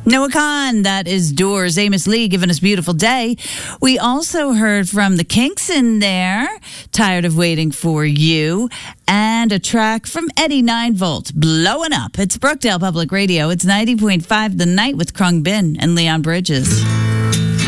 Noah Khan, that is Doors. Amos Lee giving us Beautiful Day. We also heard from the Kinks in there, Tired of Waiting for You, and a track from Eddie 9-Volt, Blowing Up. It's Brookdale Public Radio. It's 90.5 The Night with Krung Bin and Leon Bridges.